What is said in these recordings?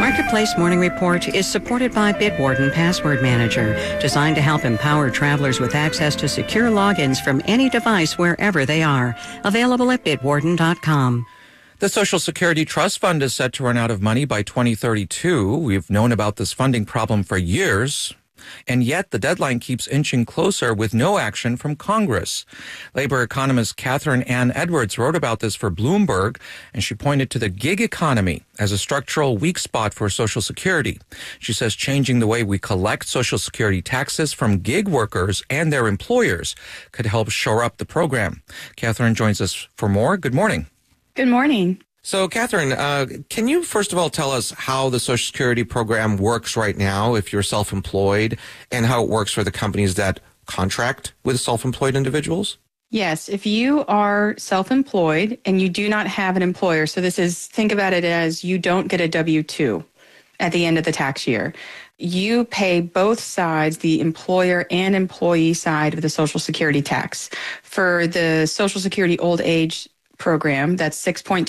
Marketplace Morning Report is supported by Bitwarden Password Manager, designed to help empower travelers with access to secure logins from any device wherever they are. Available at bitwarden.com. The Social Security Trust Fund is set to run out of money by 2032. We've known about this funding problem for years, and yet the deadline keeps inching closer with no action from Congress. Labor economist Catherine Ann Edwards wrote about this for Bloomberg, and she pointed to the gig economy as a structural weak spot for Social Security. She says changing the way we collect Social Security taxes from gig workers and their employers could help shore up the program. Catherine joins us for more. Good morning. Good morning. So, Catherine, can you first of all tell us how the Social Security program works right now if you're self-employed, and how it works for the companies that contract with self-employed individuals? Yes, if you are self-employed and you do not have an employer, so think about it as you don't get a W-2 at the end of the tax year. You pay both sides, the employer and employee side of the Social Security tax. For the Social Security old age program, that's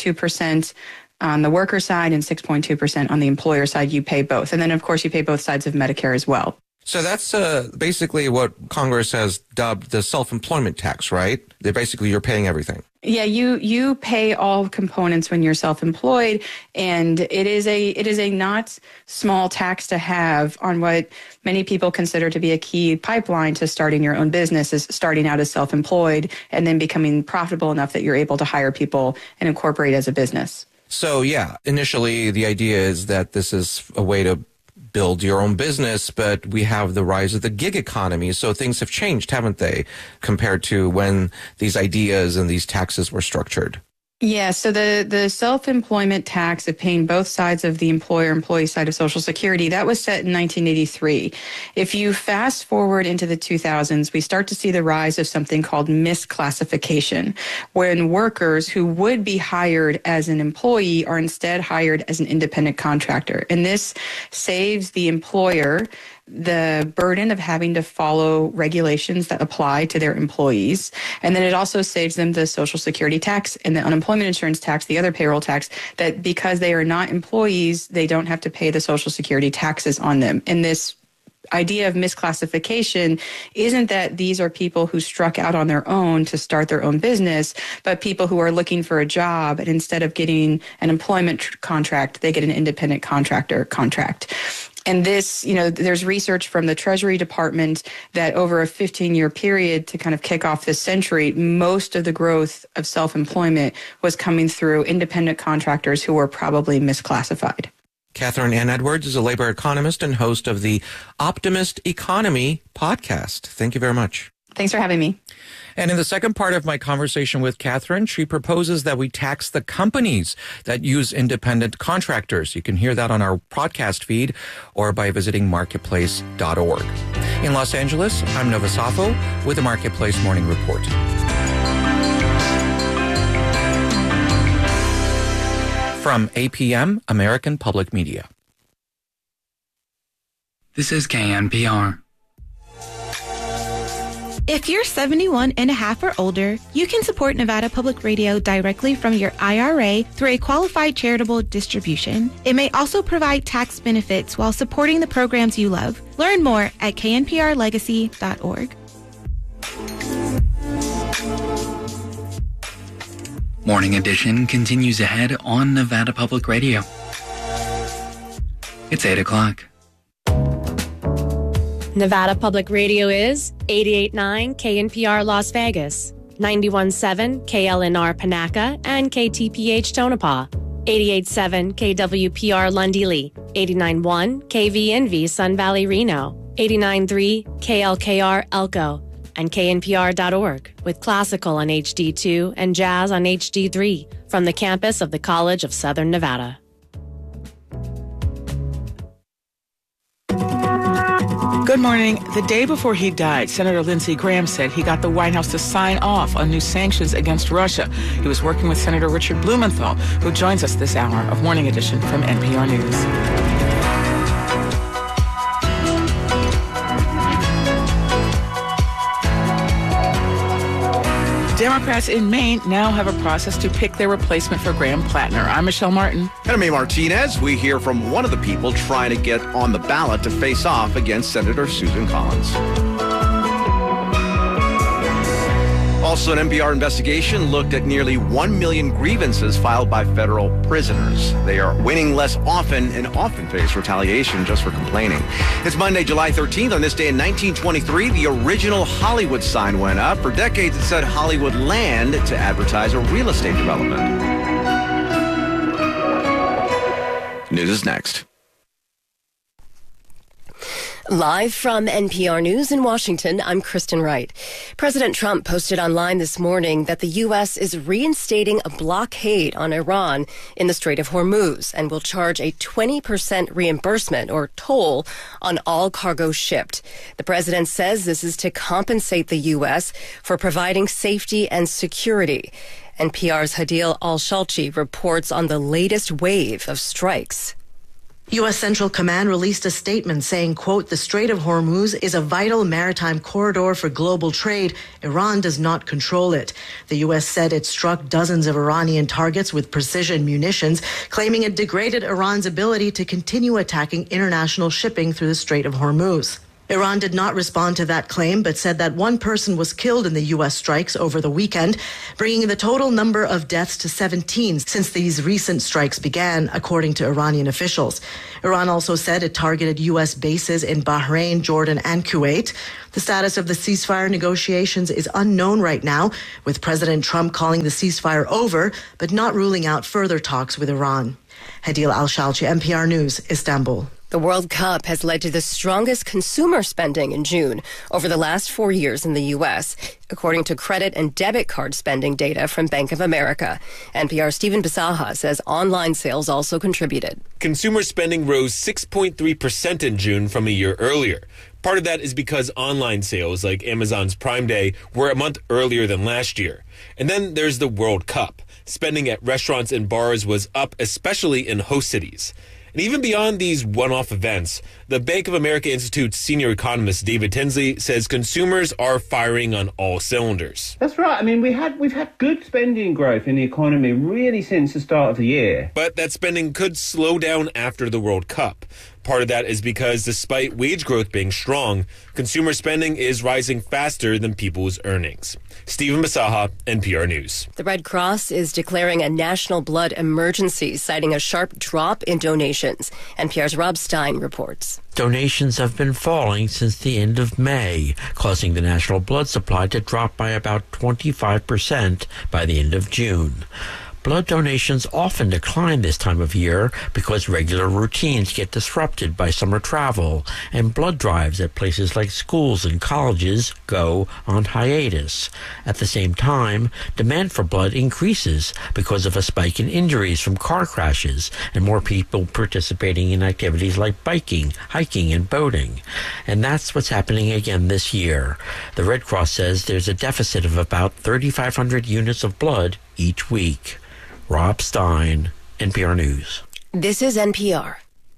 6.2% on the worker side and 6.2% on the employer side. You pay both. And then, of course, you pay both sides of Medicare as well. So that's basically what Congress has dubbed the self-employment tax, right? You're paying everything. Yeah, you pay all components when you're self-employed, and it is a not small tax to have on what many people consider to be a key pipeline to starting your own business, is starting out as self-employed and then becoming profitable enough that you're able to hire people and incorporate as a business. So yeah, initially the idea is that this is a way to build your own business, but we have the rise of the gig economy. So things have changed, haven't they, compared to when these ideas and these taxes were structured? Yeah, so the self-employment tax of paying both sides of the employer-employee side of Social Security, that was set in 1983. If you fast forward into the 2000s, we start to see the rise of something called misclassification, when workers who would be hired as an employee are instead hired as an independent contractor. And this saves the employer the burden of having to follow regulations that apply to their employees. And then it also saves them the Social Security tax and the unemployment insurance tax, the other payroll tax, that because they are not employees, they don't have to pay the Social Security taxes on them. And this idea of misclassification isn't that these are people who struck out on their own to start their own business, but people who are looking for a job, and instead of getting an employment contract, they get an independent contractor contract. And this, there's research from the Treasury Department that over a 15-year period to kind of kick off this century, most of the growth of self-employment was coming through independent contractors who were probably misclassified. Catherine Ann Edwards is a labor economist and host of the Optimist Economy podcast. Thank you very much. Thanks for having me. And in the second part of my conversation with Catherine, she proposes that we tax the companies that use independent contractors. You can hear that on our podcast feed or by visiting marketplace.org. In Los Angeles, I'm Nova Safo with the Marketplace Morning Report. From APM, American Public Media. This is KNPR. If you're 71 and a half or older, you can support Nevada Public Radio directly from your IRA through a qualified charitable distribution. It may also provide tax benefits while supporting the programs you love. Learn more at knprlegacy.org. Morning Edition continues ahead on Nevada Public Radio. It's 8 o'clock. Nevada Public Radio is 88.9 KNPR Las Vegas, 91.7 KLNR Panaca, and KTPH Tonopah, 88.7 KWPR Lundy Lee, 89.1 KVNV Sun Valley Reno, 89.3 KLKR Elko, and KNPR.org, with classical on HD2 and jazz on HD3 from the campus of the College of Southern Nevada. Good morning. The day before he died, Senator Lindsey Graham said he got the White House to sign off on new sanctions against Russia. He was working with Senator Richard Blumenthal, who joins us this hour of Morning Edition from NPR News. Democrats in Maine now have a process to pick their replacement for Graham Plattner. I'm Michelle Martin. And I'm A. Martinez. We hear from one of the people trying to get on the ballot to face off against Senator Susan Collins. Also, an NPR investigation looked at nearly 1 million grievances filed by federal prisoners. They are winning less often and often face retaliation just for complaining. It's Monday, July 13th. On this day in 1923, the original Hollywood sign went up. For decades, it said Hollywood Land to advertise a real estate development. News is next. Live from NPR News in Washington, I'm Kristen Wright. President Trump posted online this morning that the U.S. is reinstating a blockade on Iran in the Strait of Hormuz and will charge a 20% reimbursement or toll on all cargo shipped. The president says this is to compensate the U.S. for providing safety and security. NPR's Hadil Al-Shalchi reports on the latest wave of strikes. U.S. Central Command released a statement saying, quote, the Strait of Hormuz is a vital maritime corridor for global trade. Iran does not control it. The U.S. said it struck dozens of Iranian targets with precision munitions, claiming it degraded Iran's ability to continue attacking international shipping through the Strait of Hormuz. Iran did not respond to that claim, but said that one person was killed in the U.S. strikes over the weekend, bringing the total number of deaths to 17 since these recent strikes began, according to Iranian officials. Iran also said it targeted U.S. bases in Bahrain, Jordan, and Kuwait. The status of the ceasefire negotiations is unknown right now, with President Trump calling the ceasefire over, but not ruling out further talks with Iran. Hadil Al-Shalchi, NPR News, Istanbul. The World Cup has led to the strongest consumer spending in June over the last 4 years in the U.S., according to credit and debit card spending data from Bank of America. NPR's Stephen Bisaha says online sales also contributed. Consumer spending rose 6.3% in June from a year earlier. Part of that is because online sales, like Amazon's Prime Day, were a month earlier than last year. And then there's the World Cup. Spending at restaurants and bars was up, especially in host cities. And even beyond these one-off events, the Bank of America Institute's senior economist David Tinsley says consumers are firing on all cylinders. That's right. I mean, we've had good spending growth in the economy really since the start of the year. But that spending could slow down after the World Cup. Part of that is because despite wage growth being strong, consumer spending is rising faster than people's earnings. Stephen Bisaha, NPR News. The Red Cross is declaring a national blood emergency, citing a sharp drop in donations. NPR's Rob Stein reports. Donations have been falling since the end of May, causing the national blood supply to drop by about 25% by the end of June. Blood donations often decline this time of year because regular routines get disrupted by summer travel, and blood drives at places like schools and colleges go on hiatus. At the same time, demand for blood increases because of a spike in injuries from car crashes and more people participating in activities like biking, hiking, and boating. And that's what's happening again this year. The Red Cross says there's a deficit of about 3,500 units of blood each week. Rob Stein, NPR News. This is NPR.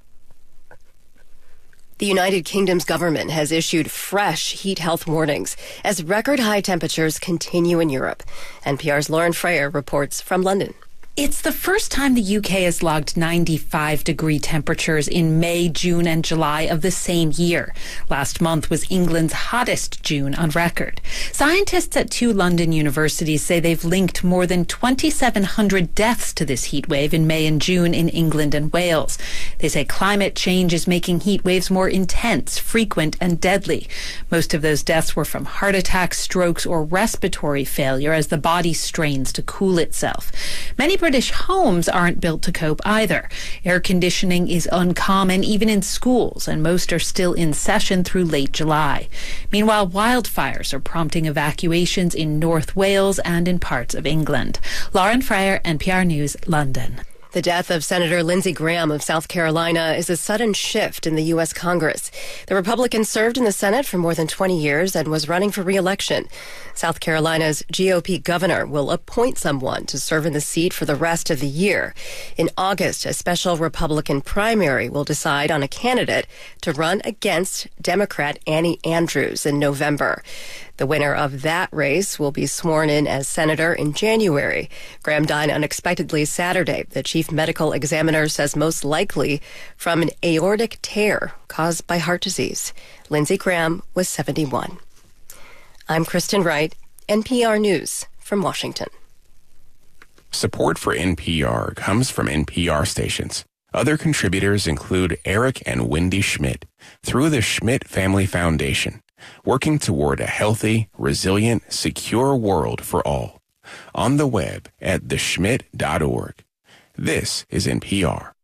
The United Kingdom's government has issued fresh heat health warnings as record high temperatures continue in Europe. NPR's Lauren Freyer reports from London. It's the first time the UK has logged 95-degree temperatures in May, June, and July of the same year. Last month was England's hottest June on record. Scientists at 2 London universities say they've linked more than 2,700 deaths to this heat wave in May and June in England and Wales. They say climate change is making heat waves more intense, frequent, and deadly. Most of those deaths were from heart attacks, strokes, or respiratory failure as the body strains to cool itself. Many British homes aren't built to cope either. Air conditioning is uncommon even in schools, and most are still in session through late July. Meanwhile, wildfires are prompting evacuations in North Wales and in parts of England. Lauren Freyer, NPR News, London. The death of Senator Lindsey Graham of South Carolina is a sudden shift in the U.S. Congress. The Republican served in the Senate for more than 20 years and was running for re-election. South Carolina's GOP governor will appoint someone to serve in the seat for the rest of the year. In August, a special Republican primary will decide on a candidate to run against Democrat Annie Andrews in November. The winner of that race will be sworn in as senator in January. Graham died unexpectedly Saturday. The chief medical examiner says most likely from an aortic tear caused by heart disease. Lindsey Graham was 71. I'm Kristen Wright, NPR News from Washington. Support for NPR comes from NPR stations. Other contributors include Eric and Wendy Schmidt through the Schmidt Family Foundation, working toward a healthy, resilient, secure world for all. On the web at theschmidt.org. This is NPR.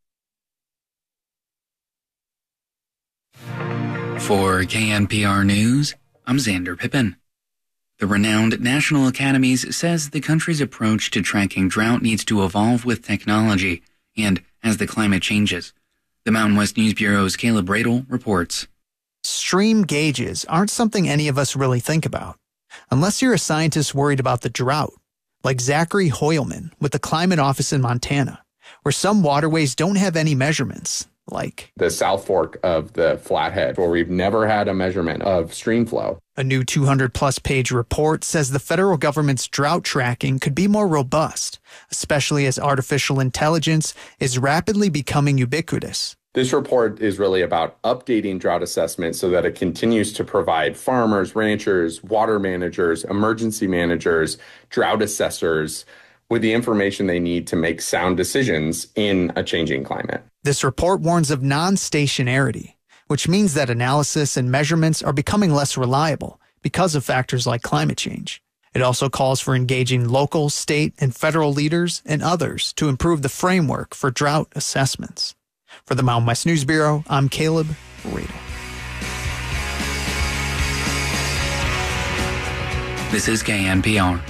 For KNPR News, I'm Xander Pippin. The renowned National Academies says the country's approach to tracking drought needs to evolve with technology and as the climate changes. The Mountain West News Bureau's Caleb Bradle reports. Stream gauges aren't something any of us really think about, unless you're a scientist worried about the drought, like Zachary Hoyleman with the Climate Office in Montana, where some waterways don't have any measurements, like the South Fork of the Flathead, where we've never had a measurement of stream flow. A new 200-plus page report says the federal government's drought tracking could be more robust, especially as artificial intelligence is rapidly becoming ubiquitous. This report is really about updating drought assessment so that it continues to provide farmers, ranchers, water managers, emergency managers, drought assessors with the information they need to make sound decisions in a changing climate. This report warns of non-stationarity, which means that analysis and measurements are becoming less reliable because of factors like climate change. It also calls for engaging local, state, and federal leaders and others to improve the framework for drought assessments. For the Mountain West News Bureau, I'm Caleb Bradle. This is KNPR.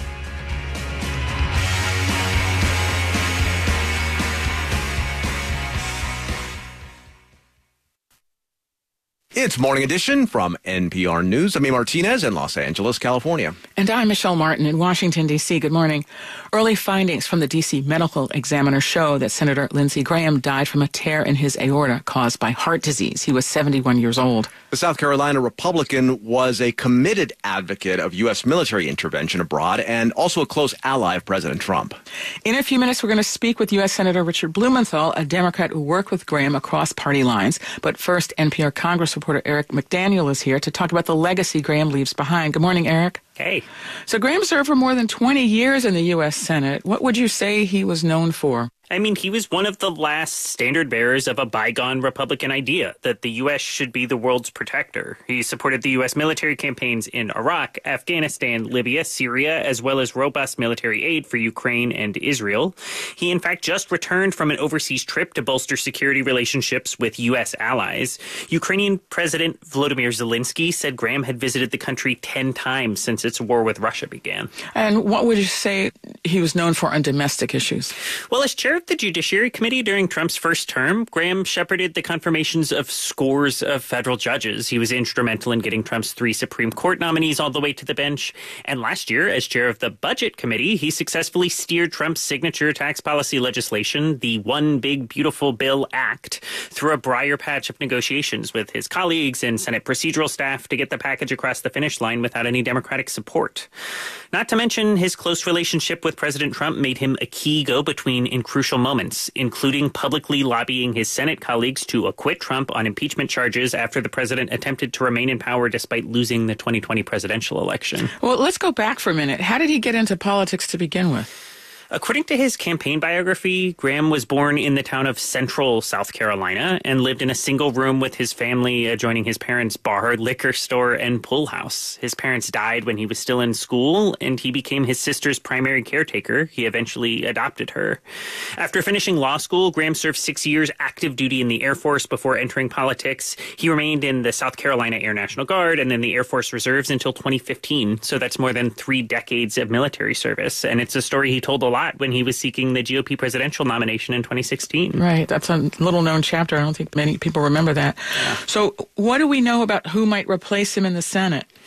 It's Morning Edition from NPR News. I'm Martinez in Los Angeles, California. And I'm Michelle Martin in Washington, D.C. Good morning. Early findings from the D.C. Medical Examiner show that Senator Lindsey Graham died from a tear in his aorta caused by heart disease. He was 71 years old. The South Carolina Republican was a committed advocate of U.S. military intervention abroad and also a close ally of President Trump. In a few minutes, we're going to speak with U.S. Senator Richard Blumenthal, a Democrat who worked with Graham across party lines. But first, NPR Congress reporter Eric McDaniel is here to talk about the legacy Graham leaves behind. Good morning, Eric. Hey. So Graham served for more than 20 years in the U.S. Senate. What would you say he was known for? I mean, he was one of the last standard bearers of a bygone Republican idea that the U.S. should be the world's protector. He supported the U.S. military campaigns in Iraq, Afghanistan, Libya, Syria, as well as robust military aid for Ukraine and Israel. He, in fact, just returned from an overseas trip to bolster security relationships with U.S. allies. Ukrainian President Volodymyr Zelensky said Graham had visited the country 10 times since its war with Russia began. And what would you say he was known for on domestic issues? Well, as chair of the Judiciary Committee during Trump's first term, Graham shepherded the confirmations of scores of federal judges. He was instrumental in getting Trump's 3 Supreme Court nominees all the way to the bench. And last year, as chair of the Budget Committee, he successfully steered Trump's signature tax policy legislation, the One Big Beautiful Bill Act, through a briar patch of negotiations with his colleagues and Senate procedural staff to get the package across the finish line without any Democratic support. Not to mention, his close relationship with President Trump made him a key go-between in crucial moments, including publicly lobbying his Senate colleagues to acquit Trump on impeachment charges after the president attempted to remain in power despite losing the 2020 presidential election. Well, let's go back for a minute. How did he get into politics to begin with? According to his campaign biography, Graham was born in the town of Central, South Carolina, and lived in a single room with his family adjoining his parents' bar, liquor store, and pool house. His parents died when he was still in school, and he became his sister's primary caretaker. He eventually adopted her. After finishing law school, Graham served 6 years active duty in the Air Force before entering politics. He remained in the South Carolina Air National Guard and then the Air Force Reserves until 2015. So that's more than 3 decades of military service. And it's a story he told a lot when he was seeking the GOP presidential nomination in 2016. Right. That's a little-known chapter. I don't think many people remember that. Yeah. So what do we know about who might replace him in the Senate?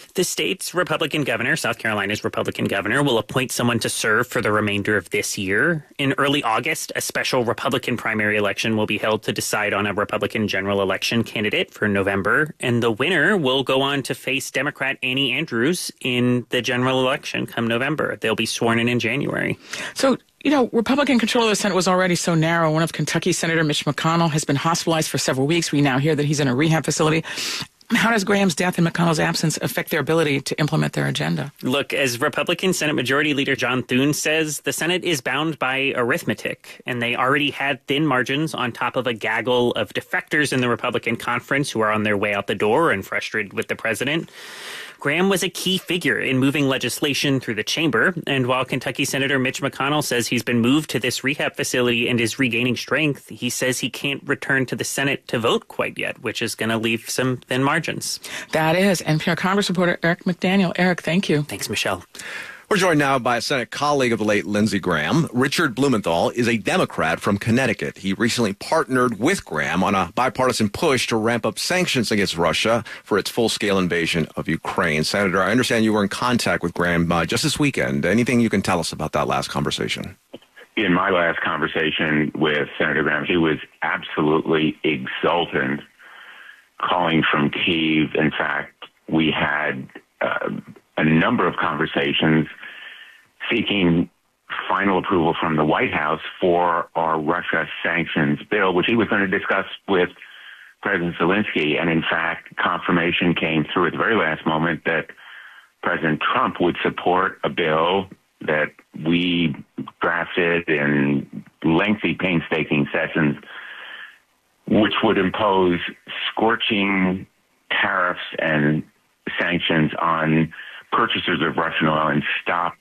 The state's Republican governor, South Carolina's Republican governor, will appoint someone to serve for the remainder of this year. In early August, a special Republican primary election will be held to decide on a Republican general election candidate for November. And the winner will go on to face Democrat Annie Andrews in the general election come November. They'll be sworn in January. So, Republican control of the Senate was already so narrow. One of Kentucky Senator Mitch McConnell has been hospitalized for several weeks. We now hear that he's in a rehab facility. How does Graham's death and McConnell's absence affect their ability to implement their agenda? Look, as Republican Senate Majority Leader John Thune says, the Senate is bound by arithmetic, and they already had thin margins on top of a gaggle of defectors in the Republican conference who are on their way out the door and frustrated with the president. Graham was a key figure in moving legislation through the chamber, and while Kentucky Senator Mitch McConnell says he's been moved to this rehab facility and is regaining strength, he says he can't return to the Senate to vote quite yet, which is going to leave some thin margins. That is NPR Congress reporter Eric McDaniel. Eric, thank you. Thanks, Michelle. We're joined now by a Senate colleague of the late Lindsey Graham. Richard Blumenthal is a Democrat from Connecticut. He recently partnered with Graham on a bipartisan push to ramp up sanctions against Russia for its full-scale invasion of Ukraine. Senator, I understand you were in contact with Graham just this weekend. Anything you can tell us about that last conversation? In my last conversation with Senator Graham, he was absolutely exultant, calling from Kyiv. In fact, we had a number of conversations seeking final approval from the White House for our Russia sanctions bill, which he was going to discuss with President Zelensky. And in fact, confirmation came through at the very last moment that President Trump would support a bill that we drafted in lengthy, painstaking sessions, which would impose scorching tariffs and sanctions on purchasers of Russian oil and stop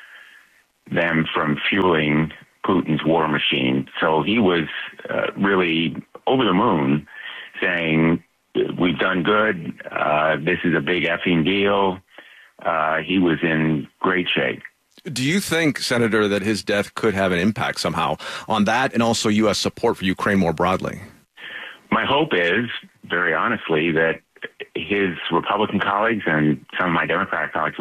them from fueling Putin's war machine. So he was really over the moon, saying, we've done good, this is a big effing deal. He was in great shape. Do you think, Senator, that his death could have an impact somehow on that and also U.S. support for Ukraine more broadly? My hope is, very honestly, that his Republican colleagues and some of my Democratic colleagues will